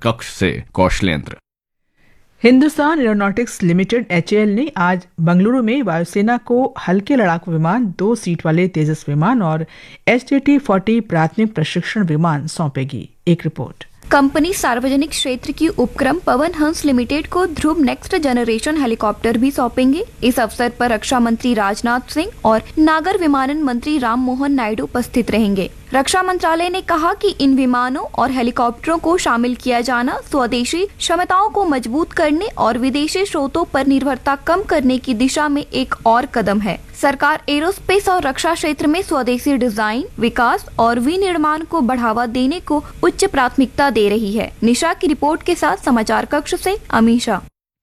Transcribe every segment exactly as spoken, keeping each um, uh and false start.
कक्ष से Kaushalendra. Hindustan aeronautics limited H A L ने आज बंगलुरु में वायुसेना को हल्के लड़ाकू विमान, दो सीट वाले तेजस विमान और एच टी टी फोर्टी प्राथमिक प्रशिक्षण विमान सौंपेगी। एक रिपोर्ट। कंपनी सार्वजनिक क्षेत्र की उपक्रम पवन हंस लिमिटेड को ध्रुव नेक्स्ट जनरेशन हेलीकॉप्टर भी सौंपेंगे। इस अवसर पर रक्षा मंत्री राजनाथ सिंह और नागर विमानन मंत्री राम मोहन नायडू उपस्थित रहेंगे। रक्षा मंत्रालय ने कहा कि इन विमानों और हेलीकॉप्टरों को शामिल किया जाना स्वदेशी क्षमताओं को मजबूत करने और विदेशी स्रोतों पर निर्भरता कम करने की दिशा में एक और कदम है। सरकार एरोस्पेस और रक्षा क्षेत्र में स्वदेशी डिजाइन, विकास और विनिर्माण को बढ़ावा देने को उच्च प्राथमिकता दे रही है। निशा की रिपोर्ट के साथ समाचार कक्ष से अमीशा।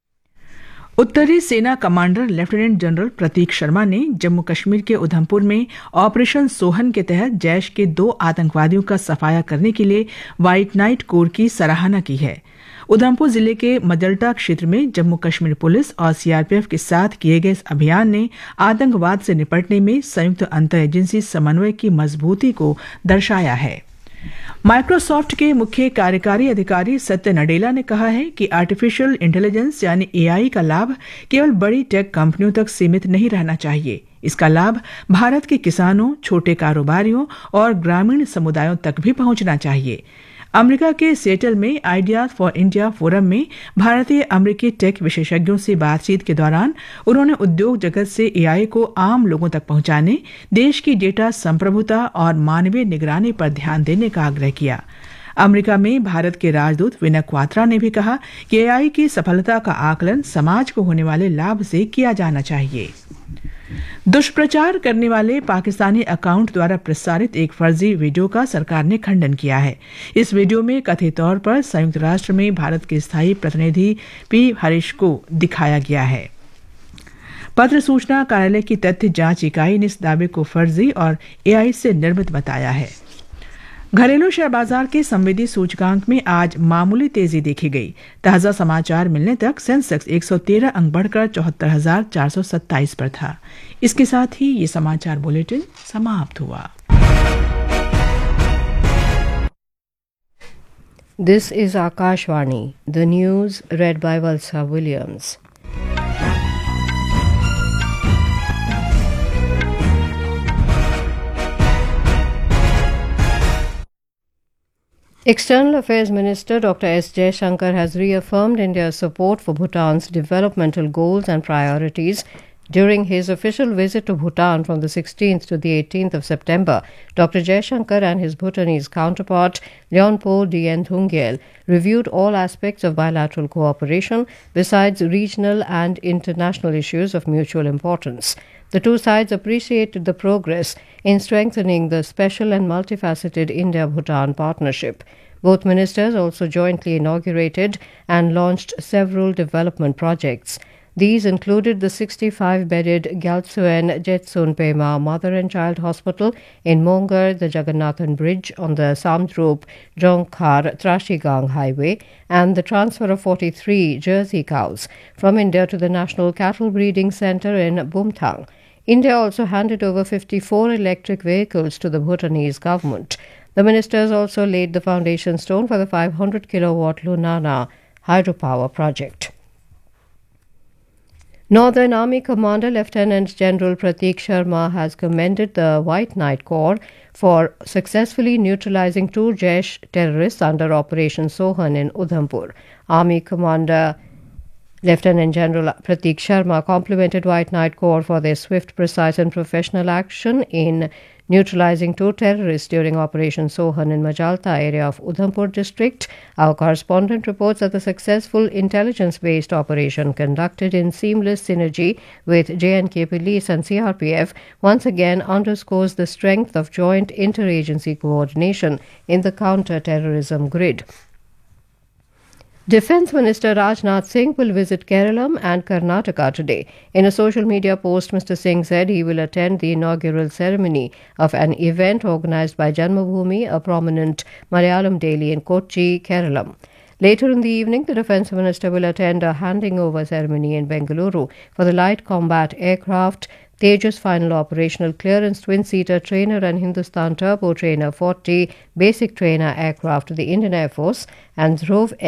उत्तरी सेना कमांडर लेफ्टिनेंट जनरल प्रतीक शर्मा ने जम्मू कश्मीर के उधमपुर में ऑपरेशन सोहन के तहत जैश के दो आतंकवादियों का सफाया करने के लिए व्हाइट नाइट कोर की सराहना की है। उधमपुर जिले के मजल्टा क्षेत्र में जम्मू कश्मीर पुलिस और सी आर पी एफ के साथ किए गए इस अभियान ने आतंकवाद से निपटने में संयुक्त अंतर एजेंसी समन्वय की मजबूती को दर्शाया है। माइक्रोसॉफ्ट के मुख्य कार्यकारी अधिकारी सत्य नडेला ने कहा है कि आर्टिफिशियल इंटेलिजेंस यानी ए आई का लाभ केवल बड़ी टेक कंपनियों तक सीमित नहीं रहना चाहिए। इसका लाभ भारत के किसानों, छोटे कारोबारियों और ग्रामीण समुदायों तक भी पहुंचना चाहिए। अमेरिका के सिएटल में आइडियाज फॉर इंडिया फोरम में भारतीय अमेरिकी टेक विशेषज्ञों से बातचीत के दौरान उन्होंने उद्योग जगत से ए आई को आम लोगों तक पहुंचाने, देश की डेटा संप्रभुता और मानवीय निगरानी पर ध्यान देने का आग्रह किया। अमेरिका में भारत के राजदूत विनय क्वात्रा ने भी कहा कि ए आई की सफलता का आकलन समाज को होने वाले लाभ से किया जाना चाहिए। दुष्प्रचार करने वाले पाकिस्तानी अकाउंट द्वारा प्रसारित एक फर्जी वीडियो का सरकार ने खंडन किया है। इस वीडियो में कथित तौर पर संयुक्त राष्ट्र में भारत के स्थायी प्रतिनिधि पी हरीश को दिखाया गया है। पत्र सूचना कार्यालय की तथ्य जांच इकाई ने इस दावे को फर्जी और ए आई से निर्मित बताया है। घरेलू शेयर बाजार के संवेदी सूचकांक में आज मामूली तेजी देखी गई। ताजा समाचार मिलने तक सेंसेक्स एक सौ तेरह अंक बढ़कर चौहत्तर हजार चार सौ सत्ताईस पर था। इसके साथ ही ये समाचार बुलेटिन समाप्त हुआ। This is Akashvani, the news red bye Valsa Williams. External Affairs Minister Doctor S. Jaishankar has reaffirmed India's support for Bhutan's developmental goals and priorities during his official visit to Bhutan from the sixteenth to the eighteenth of September. Doctor Jaishankar and his Bhutanese counterpart Leonpo Dien Thungyel reviewed all aspects of bilateral cooperation besides regional and international issues of mutual importance. The two sides appreciated the progress in strengthening the special and multifaceted India-Bhutan partnership. Both ministers also jointly inaugurated and launched several development projects. These included the sixty-five bedded Gyaltsuen Jetsun Pema Mother and Child Hospital in Mongar, the Jagannathan Bridge on the Samdrup Jongkhar Trashigang Highway, and the transfer of forty-three Jersey cows from India to the National Cattle Breeding Centre in Bumthang. India also handed over fifty-four electric vehicles to the Bhutanese government. The ministers also laid the foundation stone for the five hundred kilowatt Lunana hydropower project. Northern Army Commander Lieutenant General Prateek Sharma has commended the White Knight Corps for successfully neutralizing two Jaish terrorists under Operation Sohan in Udhampur. Army Commander Lieutenant General Prateek Sharma complimented White Knight Corps for their swift, precise and professional action in neutralizing two terrorists during Operation Sohan in Majalta area of Udhampur district. Our correspondent reports that the successful intelligence-based operation conducted in seamless synergy with J and K Police and C R P F once again underscores the strength of joint interagency coordination in the counter-terrorism grid. Defence Minister Rajnath Singh will visit Kerala and Karnataka today. In a social media post, Mister Singh said he will attend the inaugural ceremony of an event organised by Janmabhoomi, a prominent Malayalam daily in Kochi, Kerala. Later in the evening, the Defence Minister will attend a handing over ceremony in Bengaluru for the light combat aircraft Tejas final operational clearance twin-seater trainer and Hindustan Turbo Trainer forty basic trainer aircraft of the Indian Air Force and Dhruv